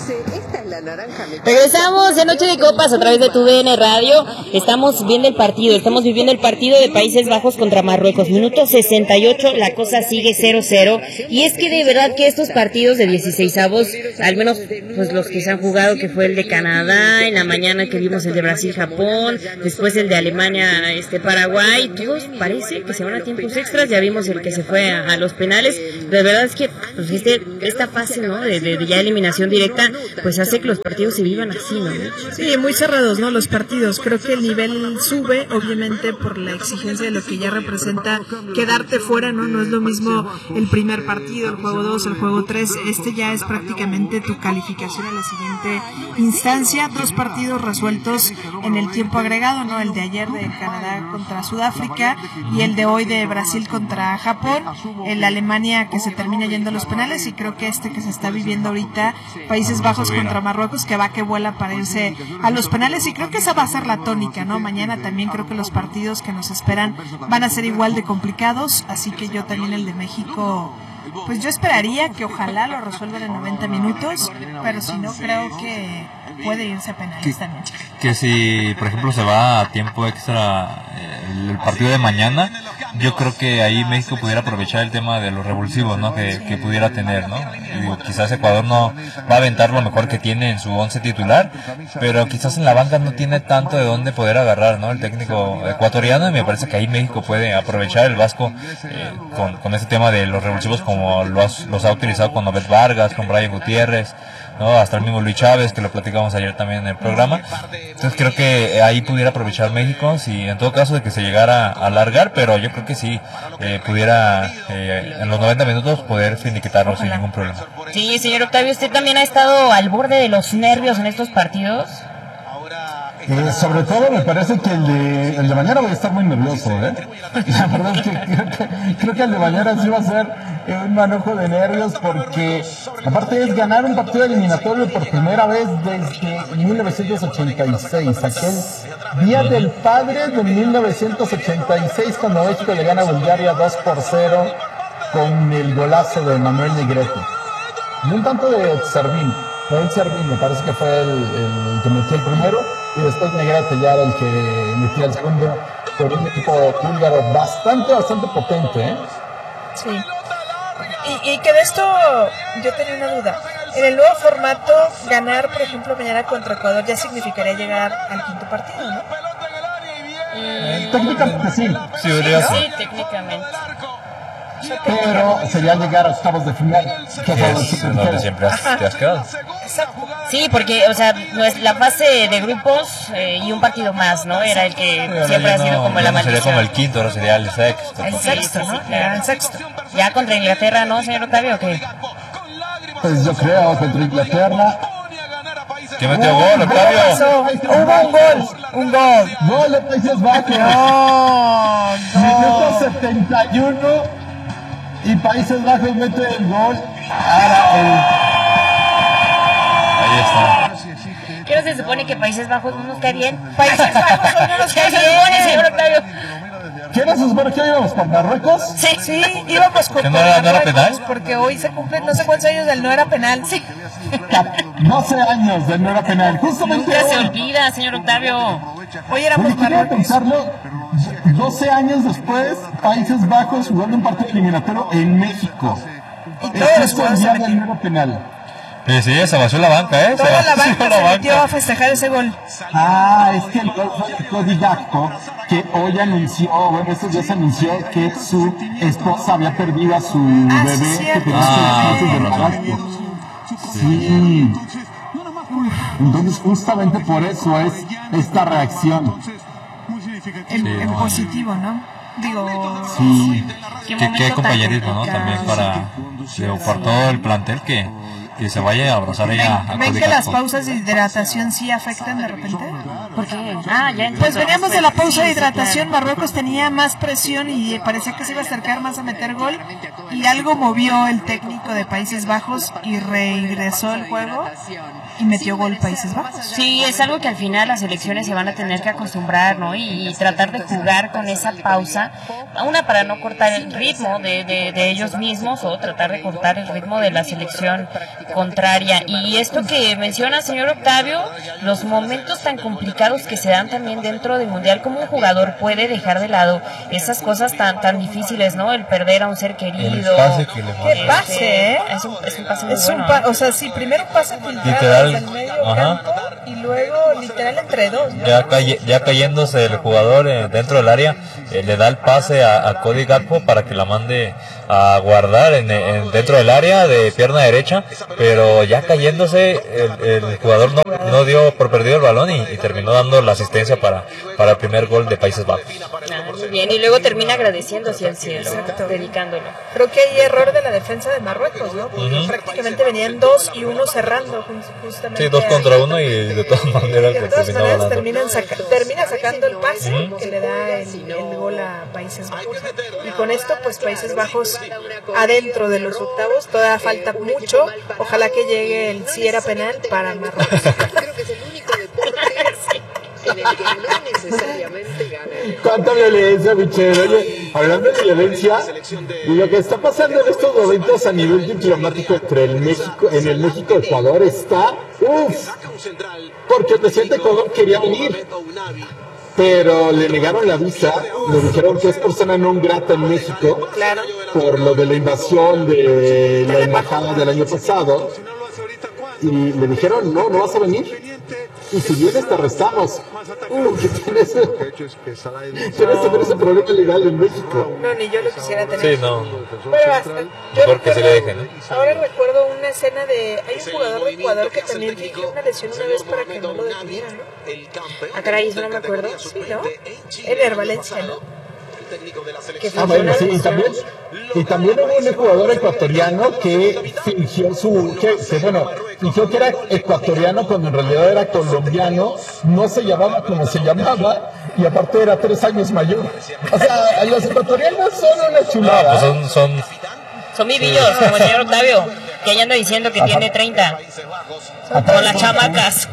Esta es la naranja. Regresamos en Noche de Copas a través de tu DN Radio. Estamos viendo el partido, estamos viviendo el partido de Países Bajos contra Marruecos. Minuto 68, la cosa sigue 0-0. Y es que de verdad que estos partidos de 16avos, al menos pues los que se han jugado, que fue el de Canadá, en la mañana que vimos el de Brasil-Japón, después el de Alemania-Paraguay, todos parece que se van a tiempos extras. Ya vimos el que se fue a los penales. De verdad es que pues esta fase, ¿no? de ya eliminación directa, pues hace que los partidos se vivan así, ¿no? Sí, muy cerrados, ¿no? Los partidos. Creo que el nivel sube, obviamente, por la exigencia de lo que ya representa quedarte fuera, ¿no? No es lo mismo el primer partido, el juego 2, el juego 3. Este ya es prácticamente tu calificación a la siguiente instancia. 2 partidos resueltos en el tiempo agregado, ¿no? El de ayer de Canadá contra Sudáfrica y el de hoy de Brasil contra Japón. El Alemania que se termina yendo a los penales, y creo que este que se está viviendo ahorita, Países Bajos contra Marruecos, que va que vuela para irse a los penales, y creo que esa va a ser la tónica, ¿no? Mañana también creo que los partidos que nos esperan van a ser igual de complicados, así que yo también el de México, pues yo esperaría que ojalá lo resuelvan en 90 minutos, pero si no, creo que puede irse a penales también. Que si, por ejemplo, se va a tiempo extra el partido de mañana, yo creo que ahí México pudiera aprovechar el tema de los revulsivos, ¿no? que pudiera tener, ¿no? Digo, quizás Ecuador no va a aventar lo mejor que tiene en su 11 titular, pero quizás en la banca no tiene tanto de dónde poder agarrar, ¿no? El técnico ecuatoriano, y me parece que ahí México puede aprovechar el Vasco con ese tema de los revulsivos, como los ha utilizado con Obed Vargas, con Brian Gutiérrez, ¿no? Hasta el mismo Luis Chávez, que lo platicamos ayer también en el programa. Entonces creo que ahí pudiera aprovechar México, si en todo caso de que se llegara a alargar, pero yo creo que sí pudiera en los 90 minutos poder finiquitarlo sin ningún problema. Sí, señor Octavio, ¿usted también ha estado al borde de los nervios en estos partidos? Sobre todo me parece que el de mañana voy a estar muy nervioso, ¿eh? La verdad es que creo que el de mañana sí va a ser un manojo de nervios, porque aparte es ganar un partido eliminatorio por primera vez desde 1986, aquel Día del Padre de 1986, cuando México le gana a Bulgaria 2-0 con el golazo de Manuel Negrete. Y un tanto de Servín. Raúl Servín me parece que fue el que metió el primero, y después Negrete ya era el que metió el segundo, por un equipo búlgaro bastante potente, ¿eh? Sí. Y que de esto yo tenía una duda. En el nuevo formato, ganar, por ejemplo, mañana contra Ecuador ya significaría llegar al quinto partido, ¿no? Técnicamente sí. Sí, podría ser. Sí, técnicamente. Pero sería llegar a octavos de final, que Es donde siempre te has quedado. Sí, porque, o sea, la fase de grupos y un partido más, ¿no? Era el que siempre ha sido como la maldición. Sería como el quinto, ahora sería el sexto. El sexto, ¿no? Claro. El sexto. Ya contra Inglaterra, ¿no, señor Octavio, o qué? Pues yo creo contra Inglaterra. ¿Quién metió gol, Octavio? Hubo un gol. Gol de Países Bajos. No. Minuto 71 y Países Bajos mete el gol. Ahí está. ¿Qué no se supone que Países Bajos no nos cae bien? Países Bajos hoy no nos cae bien, señor Octavio. ¿Qué era sus que íbamos por Marruecos? Sí, íbamos con ¿No era penal? porque hoy se cumplen no sé cuántos años del no era penal. Sí. 12 años de no era penal. Justamente Nunca se hoy. olvida, señor Octavio. Hoy éramos Oye, quería Marruecos. pensarlo. 12 años después, Países Bajos jugando un partido eliminatorio en México. Y todos los el jugadores día se del metieron. no penal. Sí, se vació la banca, ¿eh? Toda la Se vació banca se metió a festejar ese gol. Es que el gol fue de Cody Gakpo, que hoy anunció, bueno, estos días anunció que su esposa había perdido a su bebé, sí, que cierto. tenía 6 meses de embarazo. Sí. Entonces, justamente por eso es esta reacción. En positivo, ¿no? Digo, Sí. Qué compañerismo, ¿no? También por todo el plantel que se vaya a abrazar ella a ¿ven Cody que las Gakpo. pausas de hidratación sí afectan de repente? ¿Por qué? Ya entiendo. Pues veníamos de la pausa de hidratación, Marruecos tenía más presión y parecía que se iba a acercar más a meter gol, y algo movió el técnico de Países Bajos y reingresó el juego y metió gol Países Bajos. Sí, es algo que al final las selecciones se van a tener que acostumbrar, ¿no? Y tratar de jugar con esa pausa, una para no cortar el ritmo de ellos mismos, o tratar de cortar el ritmo de la selección contraria. Y esto que menciona, señor Octavio, los momentos tan complicados que se dan también dentro del Mundial, como un jugador puede dejar de lado esas cosas tan difíciles, ¿no? El perder a un ser querido. El pase que le ¿Qué pase, eh? Es un pase muy Es bueno. o sea, sí, primero un pase filtrado Literal, en el medio ajá. campo y luego literal entre dos, ¿no? Ya cayéndose el jugador dentro del área, le da el pase a Cody Gakpo para que la mande a guardar dentro del área de pierna derecha, pero ya cayéndose el jugador no dio por perdido el balón y terminó dando la asistencia para el primer gol de Países Bajos. Muy bien, y luego termina agradeciendo hacia el cielo, Exacto. dedicándolo. Creo que hay error de la defensa de Marruecos, ¿no? Porque prácticamente venían 2 y 1 cerrando justamente. Sí, 2 contra 1 y de todas maneras de pues, todas terminó maneras ganando. termina sacando el pase que le da el gol a Países Bajos. Y con esto, pues Países Bajos adentro de los octavos, todavía falta mucho. Ojalá que llegue el si era penal para Marruecos. Creo que es el único deporte en el que no necesariamente gana. ¿Cuánta violencia, Michelle? Oye, hablando de violencia, y lo que está pasando en estos momentos a nivel diplomático entre el México y Ecuador está, porque el presidente de Ecuador quería venir, pero le negaron la visa, le dijeron que es persona non grata en México, Claro. por lo de la invasión de la embajada del año pasado, y le dijeron, no vas a venir. Y si vienes te arrestamos. Que tienes ese problema legal en México. No, ni yo lo quisiera tener. Sí, no. Pero hasta, yo Mejor que se le dejen, ¿no? Ahora recuerdo una escena de... Hay un jugador de Ecuador que también fingió una lesión una vez para que no lo detuvieran, ¿no? Ah, caray, eso no me acuerdo. Sí, ¿no? Ener Valencia, ¿no? Que Ah, bueno, sí, funciona. y también hubo un jugador ecuatoriano que fingió fingió que era ecuatoriano cuando en realidad era colombiano, no se llamaba como se llamaba, y aparte era 3 años mayor. O sea, los ecuatorianos son una chulada. Pues son Son vivillos, como el señor Octavio, que ya anda diciendo que tiene 30. Con las chamacas.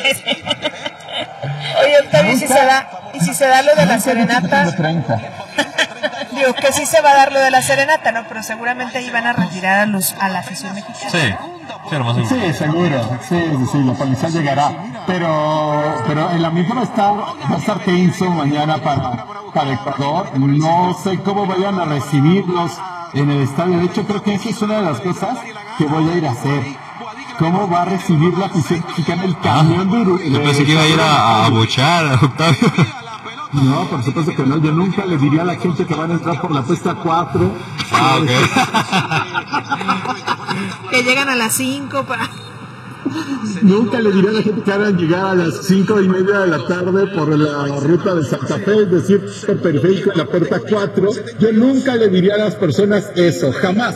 Oye, Octavio, ¿y si se da lo de la serenata? 30. Digo, que sí se va a dar lo de la serenata, ¿no? Pero seguramente ahí van a retirar a la afición mexicana. sí, lo más seguro. Sí, seguro, sí, la policía llegará, pero el ambiente va a estar tenso mañana para Ecuador. No sé cómo vayan a recibirlos en el estadio. De hecho, creo que esa es una de las cosas que voy a ir a hacer. ¿Cómo va a recibir la afición mexicana el camión de Uruguay? Yo pensé que iba a ir a abuchar a Octavio. No, por supuesto que no. Yo nunca le diría a la gente que van a entrar por la puesta 4. Ah, ok. Que llegan a las 5 para... Nunca le diría a la gente que van a llegar a las 5:30 de la tarde por la ruta de Santa Fe, es decir, por periférico en la puerta 4. Yo nunca le diría a las personas eso, jamás.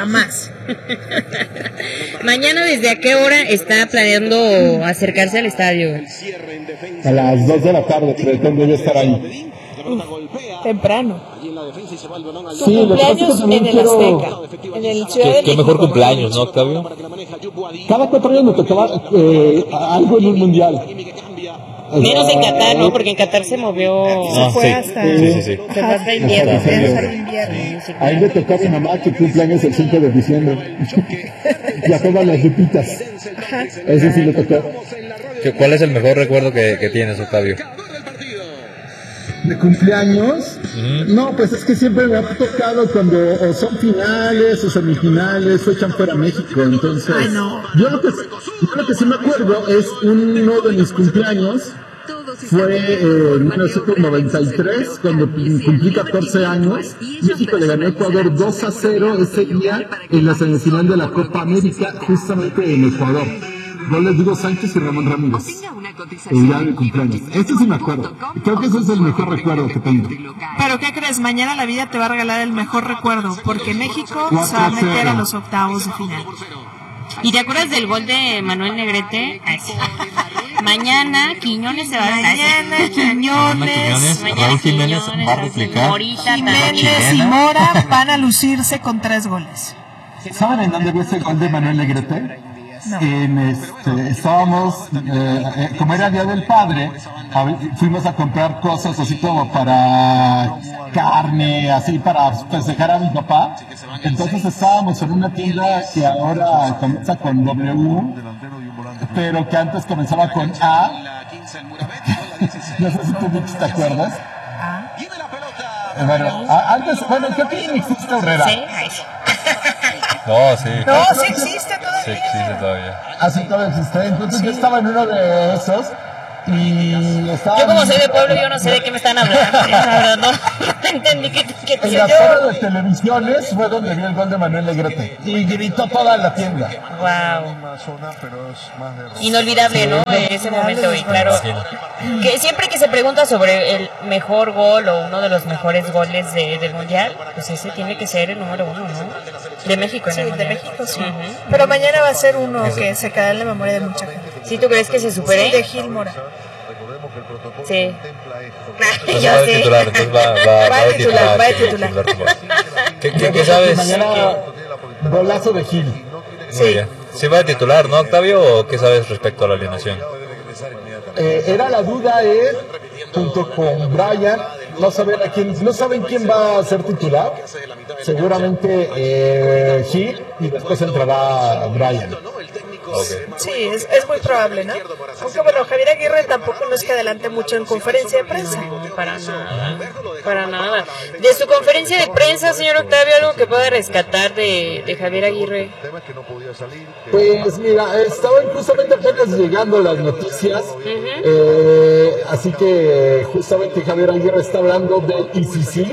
Mañana, ¿desde a qué hora está planeando acercarse al estadio? A las 2 de la tarde pretendo yo estar ahí. Temprano. Su Sí, lo que pasa es que Cumpleaños también en el quiero... Azteca, en el Ciudad de Qué México. mejor cumpleaños, ¿no, Octavio? Cada 4 años me tocaba algo en un mundial. Menos en Qatar, ¿no? Porque en Qatar se movió. Se fue sí. hasta... Sí. Se fue hasta invierno. Hasta hasta invierno. Ahí me tocó a mi mamá que cumpleaños el 5 de diciembre. Y a todas las lupitas. Eso sí le tocó. ¿Cuál es el mejor recuerdo que tienes, Octavio? ¿De cumpleaños? No, pues es que siempre me ha tocado cuando o son finales o semifinales o echan fuera a México. Entonces, Ay, no. yo lo que sí me acuerdo es uno de mis cumpleaños. Fue en 1993, cuando cumplí 14 años. México le ganó a Ecuador 2-0 ese día en la semifinal de la Copa América, justamente en Ecuador. Goles de Hugo Sánchez y Ramón Ramírez. El día de cumpleaños. Este sí me acuerdo. Creo que ese es el mejor recuerdo que tengo. Pero ¿qué crees? Mañana la vida te va a regalar el mejor recuerdo, porque México se va a meter a los octavos de final. ¿Y te acuerdas del gol de Manuel Negrete? Ay, sí. Mañana Quiñones se va a Mañana Quiñones, Raúl Jiménez va a replicar. Morita, Jiménez y Mora van a lucirse con 3 goles. ¿Saben en dónde vio ese gol de Manuel Negrete? estábamos, como era Día del Padre, fuimos a comprar cosas así como para carne, así para festejar a mi papá. Entonces estábamos en una tienda que ahora comienza con W, pero que antes comenzaba con A. No sé si tú, te acuerdas. Bueno, antes, creo que existe Herrera. Sí. No, sí. No, sí existe todavía. Sí existe todavía. Así todavía existe. Entonces yo estaba en uno de esos y estaba... Yo como soy de pueblo, yo no sé de qué me están hablando. La verdad, no entendí qué En la sala de televisiones fue donde vi el gol de Manuel Negrete y gritó toda la tienda. Wow. Inolvidable, ¿no? Ese momento, y claro, que siempre que se pregunta sobre el mejor gol o uno de los mejores goles del Mundial, pues ese tiene que ser el número 1, ¿no? De México, Sí, en el de Mundial. México, sí. Pero mañana va a ser uno que se quedará en la memoria de mucha gente. ¿Sí tú crees que se supere? Sí, de Gil Mora. Sí. Entonces Yo va de sí. titular, entonces va de titular. va de titular. ¿Qué sabes? Mañana golazo de Gil. Muy bien. ¿Sí va de titular, no, Octavio, o qué sabes respecto a la alineación? Era la duda, junto con Brian, no saben quién va a ser titular. Seguramente Gil, y después entrará Brian. Okay. Sí, es muy probable, ¿no? Aunque bueno, Javier Aguirre tampoco no es que adelante mucho en conferencia de prensa. Para nada, para nada. De su conferencia de prensa, señor Octavio, algo que pueda rescatar de Javier Aguirre. Pues mira, estaban justamente apenas llegando las noticias, así que justamente Javier Aguirre está hablando del ICC.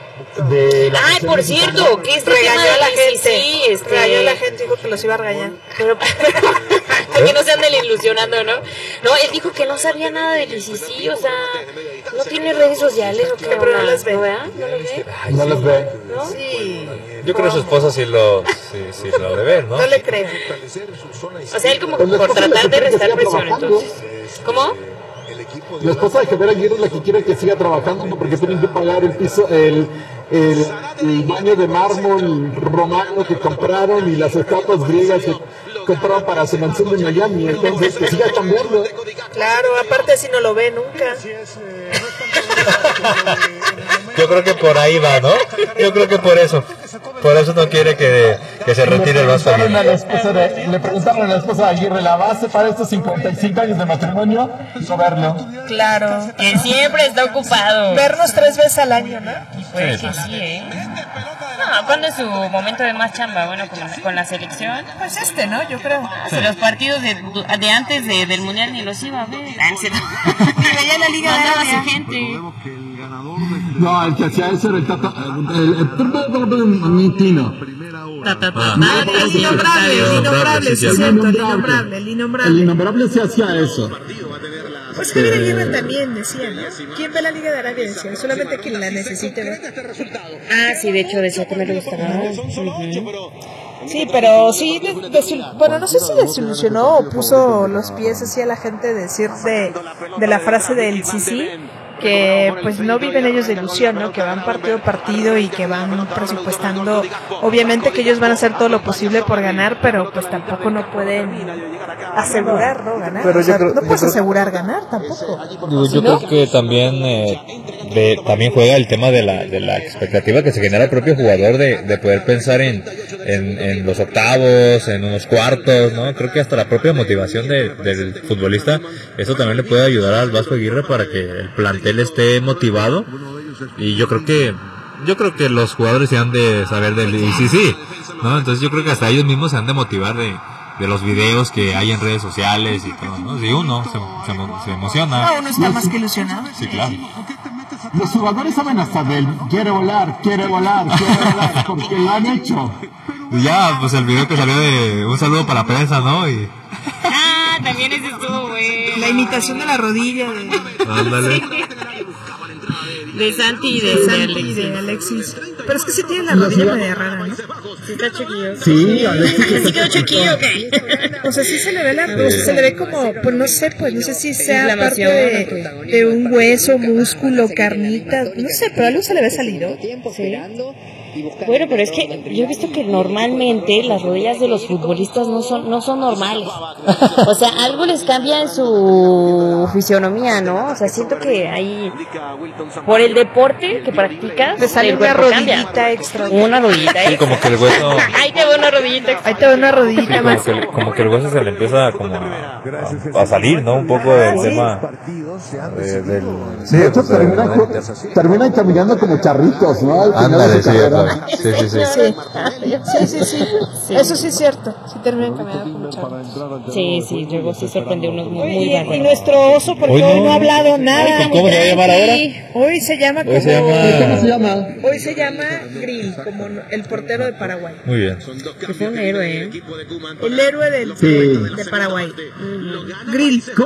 Ay, por cierto, que Regañó a la gente. Sí, Regañó a la gente, dijo que los iba a regañar. Pero que no se anden ilusionando, ¿no? No, él dijo que no sabía nada del ICC, o sea, no tiene redes sociales o qué. Pero no las ve. ¿No, verdad? ¿No las ve? No los ve. ¿No? Sí. Yo creo que su esposa sí lo debe ver, ¿no? No le creo. O sea, él como Pues la por esposa tratar le de quiere que restar siga presión, trabajando. entonces. ¿Cómo? La esposa de Javier Aguirre es la que quiere que siga trabajando, ¿no? Porque tienen que pagar el piso, el baño de mármol romano que compraron y las estatuas griegas que compraron para su mansión de Miami. Entonces, que siga cambiando. Claro, aparte así no lo ve nunca. Yo creo que por ahí va, ¿no? Yo creo que por eso no quiere que se retire el Vasco Aguirre. Le preguntaron a la esposa de Aguirre, ¿la base para estos 55 años de matrimonio? No verlo. Claro. Que siempre está ocupado. Vernos 3 veces al año, ¿no? Y puede que sí, ¿eh? No, ¿cuándo es su momento de más chamba? Bueno, con la selección. Pues ¿no? Yo creo. Si los partidos de antes del Mundial ni los iba a ver. Ni veía la Liga de Mandaba a Arabia. su gente. No, el que hacía eso era el Tata, Tino. El innombrable, sí, cierto, el innombrable. El innombrable sí hacía eso. Pues Javier Aguirre también decía, ¿no? ¿Quién ve la Liga de Arabia? Decía, solamente quien la necesite ver. Ah, sí, de hecho, decía que me lo gustaba. Sí, pero sí, bueno, no sé si desilusionó o puso los pies así a la gente decir de la frase del Sisi, que pues no viven ellos de ilusión, ¿no? Que van partido a partido y que van presupuestando, obviamente que ellos van a hacer todo lo posible por ganar, pero pues tampoco no pueden asegurar, ¿no? Ganar. Pero o sea, yo creo- no puedes yo creo- asegurar ganar tampoco. Yo creo que también también juega el tema de la expectativa que se genera el propio jugador de poder pensar en los octavos, en unos cuartos, ¿no? Creo que hasta la propia motivación del futbolista, eso también le puede ayudar al Vasco Aguirre para que el plantel esté motivado, y yo creo que los jugadores se han de saber del ICC, ¿no? Entonces yo creo que hasta ellos mismos se han de motivar de los videos que hay en redes sociales y todo, ¿no? Si uno se emociona. No, uno está más que ilusionado. Sí, claro. Los jugadores saben hasta del quiere volar, porque lo han hecho. Y ya, pues el video que salió de un saludo para la prensa, ¿no? Y Ah, también ese estuvo, güey. La imitación de la rodilla ándale. De Santi y de Santi y Alexis. de Alexis. Pero es que sí tiene la rodilla media rara, ¿no? Sí, está chiquillo. Sí, Alexis. ¿Sí quedó chiquillo o qué? O sea, sí se le ve se le ve como, pues no sé si sea parte Inflamación, de un hueso, músculo, carnitas, no sé, pero algo se le ve salido. Tiempo esperando Bueno, pero es que yo he visto que normalmente las rodillas de los futbolistas no son normales. O sea, algo les cambia en su fisionomía, ¿no? O sea, siento que ahí, por el deporte que practicas, Te sale el una cuerpo cambia. rodillita extra. Una rodillita Sí, extra. como que el hueso, Ahí te va una rodillita extra. Ahí te va una sí, rodillita más. como que el hueso se le empieza como a salir, ¿no? Un poco del tema sí, De hecho, pues, terminan caminando como charritos, ¿no? Al final de ándale, su sí, carrera. Sí. Eso sí es cierto. Sí terminan caminando como chavos. Sí, luego sí sorprendió unos muy Y bárbaros. nuestro oso, porque Hoy hoy no. no ha hablado nada. ¿Cómo se va a llamar ahora? Hoy se llama Hoy se ¿Cómo se llama... llama? Hoy se llama Grill, como el portero de Paraguay. Muy bien. Que fue un héroe, ¿eh? El héroe Sí. de Paraguay. Grill.